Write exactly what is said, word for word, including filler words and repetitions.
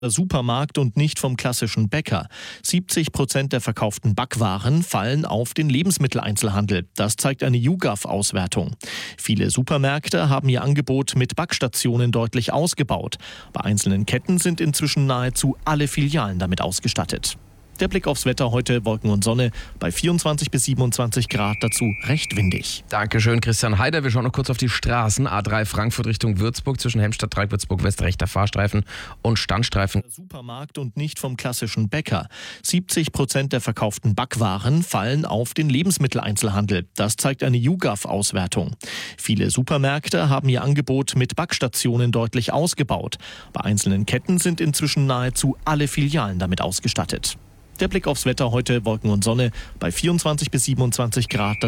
Supermarkt und nicht vom klassischen Bäcker. siebzig Prozent der verkauften Backwaren fallen auf den Lebensmitteleinzelhandel. Das zeigt eine YouGov-Auswertung. Viele Supermärkte haben ihr Angebot mit Backstationen deutlich ausgebaut. Bei einzelnen Ketten sind inzwischen nahezu alle Filialen damit ausgestattet. Der Blick aufs Wetter heute: Wolken und Sonne bei vierundzwanzig bis siebenundzwanzig Grad, dazu recht windig. Dankeschön, Christian Heider. Wir schauen noch kurz auf die Straßen. A drei Frankfurt Richtung Würzburg zwischen Helmstadt, Dreieck, Würzburg West, rechter Fahrstreifen und Standstreifen. Supermarkt und nicht vom klassischen Bäcker. siebzig Prozent der verkauften Backwaren fallen auf den Lebensmitteleinzelhandel. Das zeigt eine YouGov-Auswertung. Viele Supermärkte haben ihr Angebot mit Backstationen deutlich ausgebaut. Bei einzelnen Ketten sind inzwischen nahezu alle Filialen damit ausgestattet. Der Blick aufs Wetter heute: Wolken und Sonne bei vierundzwanzig bis siebenundzwanzig Grad.